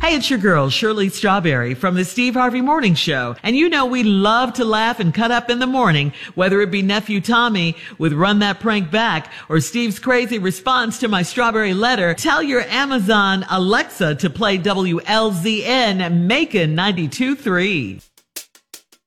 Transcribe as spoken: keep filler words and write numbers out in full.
Hey, it's your girl, Shirley Strawberry from the Steve Harvey Morning Show. And you know we love to laugh and cut up in the morning, whether it be Nephew Tommy with Run That Prank Back or Steve's crazy response to my strawberry letter. Tell your Amazon Alexa to play W L Z N Macon ninety-two point three.